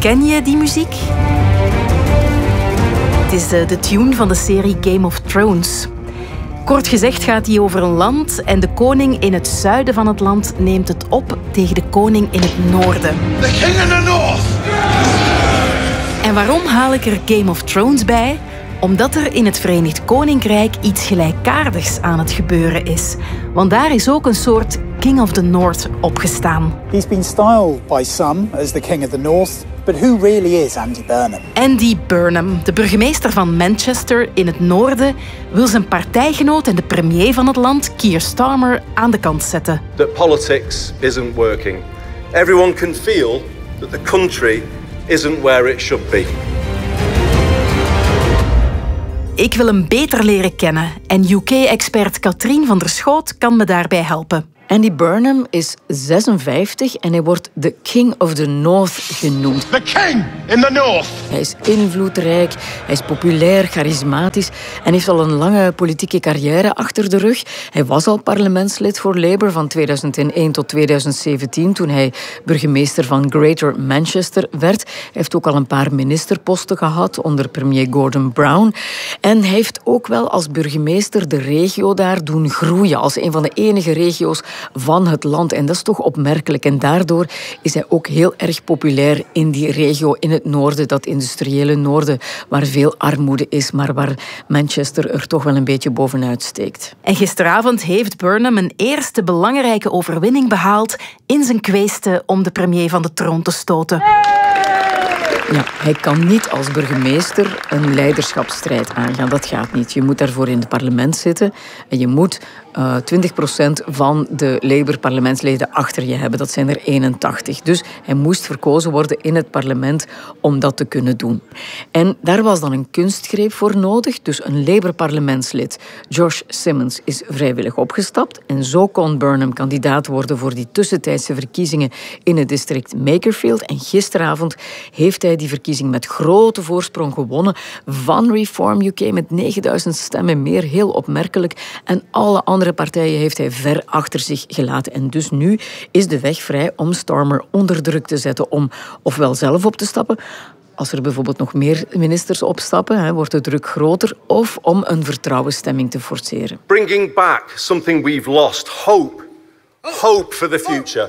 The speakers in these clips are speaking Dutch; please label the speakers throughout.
Speaker 1: Ken je die muziek? Het is de tune van de serie Game of Thrones. Kort gezegd gaat die over een land en de koning in het zuiden van het land neemt het op tegen de koning in het noorden.
Speaker 2: The king in the north!
Speaker 1: En waarom haal ik er Game of Thrones bij? Omdat er in het Verenigd Koninkrijk iets gelijkaardigs aan het gebeuren is. Want daar is ook een soort King of the North opgestaan.
Speaker 3: He's been styled by some as the King of the North, but who really is Andy Burnham?
Speaker 1: Andy Burnham, de burgemeester van Manchester in het noorden, wil zijn partijgenoot en de premier van het land, Keir Starmer, aan de kant zetten.
Speaker 4: That politics isn't working. Everyone can feel that the country isn't where it should be.
Speaker 1: Ik wil hem beter leren kennen en UK-expert Katrien van der Schoot kan me daarbij helpen.
Speaker 5: Andy Burnham is 56 en hij wordt de King of the North genoemd.
Speaker 2: The king in the north!
Speaker 5: Hij is invloedrijk, hij is populair, charismatisch en heeft al een lange politieke carrière achter de rug. Hij was al parlementslid voor Labour van 2001 tot 2017 toen hij burgemeester van Greater Manchester werd. Hij heeft ook al een paar ministerposten gehad onder premier Gordon Brown. En hij heeft ook wel als burgemeester de regio daar doen groeien als een van de enige regio's van het land. En dat is toch opmerkelijk. En daardoor is hij ook heel erg populair in die regio in het noorden, dat industriële noorden, waar veel armoede is, maar waar Manchester er toch wel een beetje bovenuit steekt.
Speaker 1: En gisteravond heeft Burnham een eerste belangrijke overwinning behaald in zijn kweeste om de premier van de troon te stoten.
Speaker 5: Ja, hij kan niet als burgemeester een leiderschapsstrijd aangaan. Dat gaat niet. Je moet daarvoor in het parlement zitten en je moet 20% van de Labour-parlementsleden achter je hebben. Dat zijn er 81. Dus hij moest verkozen worden in het parlement om dat te kunnen doen. En daar was dan een kunstgreep voor nodig. Dus een Labour-parlementslid, Josh Simmons, is vrijwillig opgestapt. En zo kon Burnham kandidaat worden voor die tussentijdse verkiezingen in het district Makerfield. En gisteravond heeft hij die verkiezing met grote voorsprong gewonnen van Reform UK met 9000 stemmen meer. Heel opmerkelijk. En alle andere partijen heeft hij ver achter zich gelaten. En dus nu is de weg vrij om Starmer onder druk te zetten om ofwel zelf op te stappen, als er bijvoorbeeld nog meer ministers opstappen, wordt de druk groter, of om een vertrouwensstemming te forceren.
Speaker 4: Bringing back something we've lost. Hope. Hope for the future.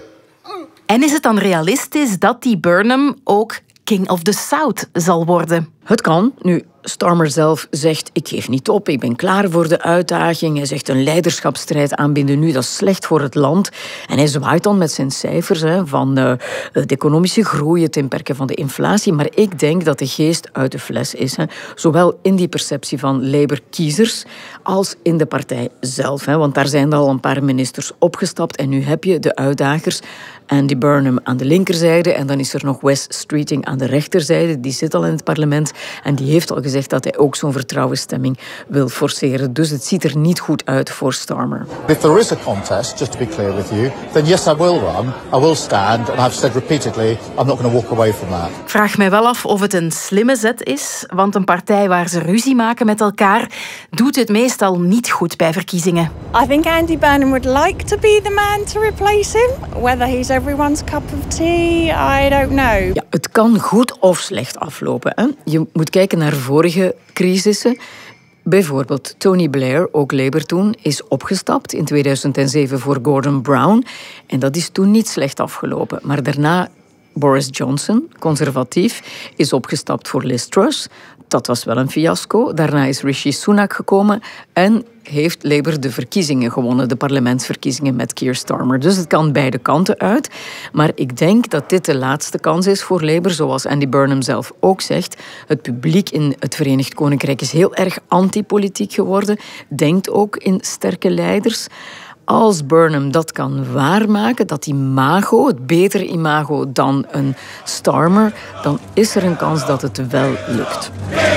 Speaker 1: En is het dan realistisch dat die Burnham ook King of the South zal worden?
Speaker 5: Het kan. Nu, Starmer zelf zegt, ik geef niet op, ik ben klaar voor de uitdaging. Hij zegt, een leiderschapsstrijd aanbinden nu, dat is slecht voor het land. En hij zwaait dan met zijn cijfers van de economische groei, het inperken van de inflatie. Maar ik denk dat de geest uit de fles is. Zowel in die perceptie van Labour-kiezers als in de partij zelf. Want daar zijn al een paar ministers opgestapt. En nu heb je de uitdagers, Andy Burnham aan de linkerzijde. En dan is er nog Wes Streeting aan de rechterzijde. Die zit al in het parlement. En die heeft al gezegd dat hij ook zo'n vertrouwensstemming wil forceren. Dus het ziet er niet goed uit voor Starmer.
Speaker 6: If there is a contest, just to be clear with you, then yes, I will run. I will stand. And I've said repeatedly, I'm not going to walk away from that.
Speaker 1: Ik vraag mij wel af of het een slimme zet is, want een partij waar ze ruzie maken met elkaar doet het meestal niet goed bij verkiezingen.
Speaker 7: I think Andy Burnham would like to be the man to replace him. Whether he's everyone's cup of tea, I don't know.
Speaker 5: Ja, het kan goed of slecht aflopen. Hè? Je moet kijken naar vorige crisissen. Bijvoorbeeld Tony Blair, ook Labour toen, is opgestapt in 2007 voor Gordon Brown. En dat is toen niet slecht afgelopen. Maar daarna Boris Johnson, conservatief, is opgestapt voor Liz Truss. Dat was wel een fiasco. Daarna is Rishi Sunak gekomen en heeft Labour de verkiezingen gewonnen, de parlementsverkiezingen met Keir Starmer. Dus het kan beide kanten uit. Maar ik denk dat dit de laatste kans is voor Labour, zoals Andy Burnham zelf ook zegt. Het publiek in het Verenigd Koninkrijk is heel erg antipolitiek geworden, denkt ook in sterke leiders. Als Burnham dat kan waarmaken, dat imago, het betere imago dan een Starmer, dan is er een kans dat het wel lukt.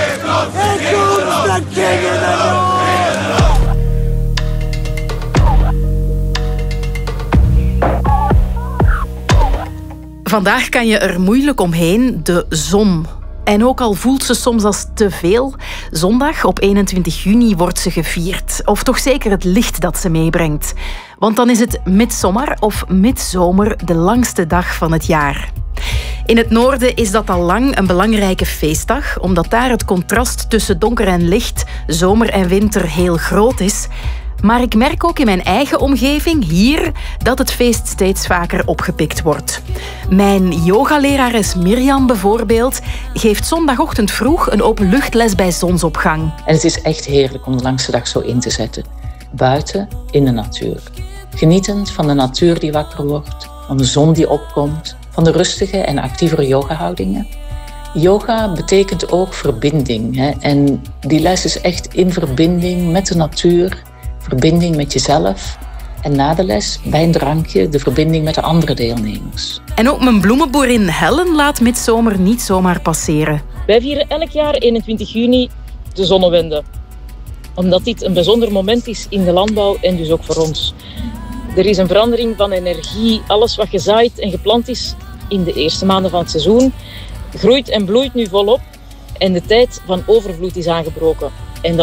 Speaker 1: Vandaag kan je er moeilijk omheen, de zon. En ook al voelt ze soms als te veel, zondag op 21 juni wordt ze gevierd. Of toch zeker het licht dat ze meebrengt. Want dan is het midsommar of midzomer, de langste dag van het jaar. In het noorden is dat al lang een belangrijke feestdag, omdat daar het contrast tussen donker en licht, zomer en winter heel groot is. Maar ik merk ook in mijn eigen omgeving, hier, dat het feest steeds vaker opgepikt wordt. Mijn yogalerares Mirjam bijvoorbeeld geeft zondagochtend vroeg een openluchtles bij zonsopgang.
Speaker 8: En het is echt heerlijk om de langste dag zo in te zetten. Buiten, in de natuur. Genietend van de natuur die wakker wordt, van de zon die opkomt, van de rustige en actievere yogahoudingen. Yoga betekent ook verbinding. Hè? En die les is echt in verbinding met de natuur, verbinding met jezelf. En na de les, bij een drankje, de verbinding met de andere deelnemers.
Speaker 1: En ook mijn bloemenboerin Helen laat midzomer niet zomaar passeren.
Speaker 9: Wij vieren elk jaar 21 juni de zonnewende. Omdat dit een bijzonder moment is in de landbouw en dus ook voor ons. Er is een verandering van energie. Alles wat gezaaid en geplant is in de eerste maanden van het seizoen groeit en bloeit nu volop. En de tijd van overvloed is aangebroken.